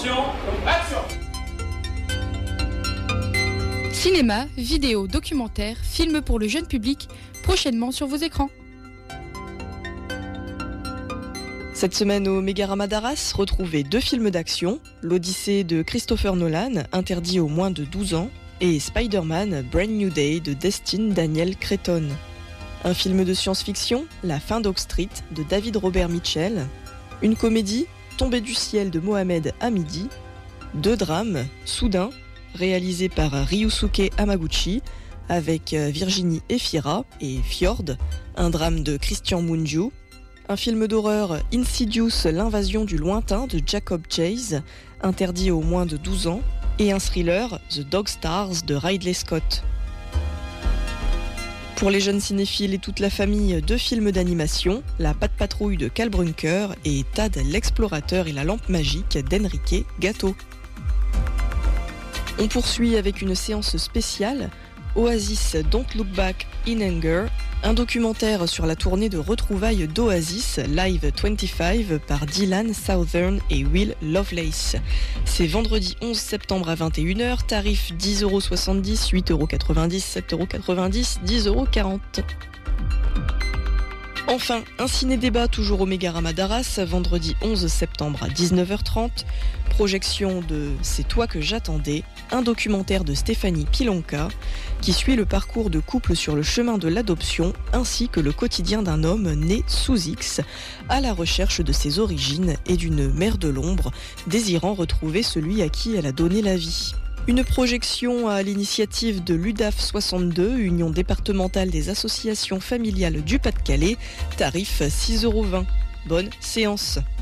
Attention, action! Cinéma, vidéo, documentaire, films pour le jeune public, prochainement sur vos écrans. Cette semaine au Mégarama d'Arras, retrouvez 2 films d'action, l'Odyssée de Christopher Nolan, interdit aux moins de 12 ans, et Spider-Man Brand New Day de Destin Daniel Cretton. Un film de science-fiction, La fin d'Oak Street de David Robert Mitchell. Une comédie, Tombée du ciel de Mohamed Hamidi. 2 drames, Soudain, réalisé par Ryusuke Hamaguchi, avec Virginie Efira et Fjord, un drame de Christian Mungiu. Un film d'horreur, Insidious, l'invasion du lointain de Jacob Chase, interdit aux moins de 12 ans, et un thriller, The Dog Stars de Ridley Scott. Pour les jeunes cinéphiles et toute la famille, 2 films d'animation, La Patte Patrouille de Cal Brunker et Tad l'explorateur et la lampe magique d'Enrique Gatto. On poursuit avec une séance spéciale, Oasis Don't Look Back in Anger, un documentaire sur la tournée de retrouvailles d'Oasis Live 25 par Dylan Southern et Will Lovelace. C'est vendredi 11 septembre à 21h, tarif 10,70€, 8,90€, 7,90€, 10,40€. Enfin, un ciné-débat toujours au Mégarama d'Arras, vendredi 11 septembre à 19h30. Projection de C'est toi que j'attendais, un documentaire de Stéphanie Pilonka qui suit le parcours de couples sur le chemin de l'adoption ainsi que le quotidien d'un homme né sous X à la recherche de ses origines et d'une mère de l'ombre désirant retrouver celui à qui elle a donné la vie. Une projection à l'initiative de l'UDAF 62, Union départementale des associations familiales du Pas-de-Calais, tarif 6,20€. Bonne séance.